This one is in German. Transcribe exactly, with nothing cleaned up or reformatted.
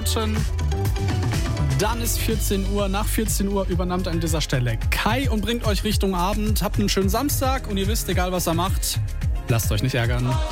Minuten. Dann ist vierzehn Uhr. Nach vierzehn Uhr übernimmt an dieser Stelle Kai und bringt euch Richtung Abend. Habt einen schönen Samstag und ihr wisst, egal was er macht, lasst euch nicht ärgern.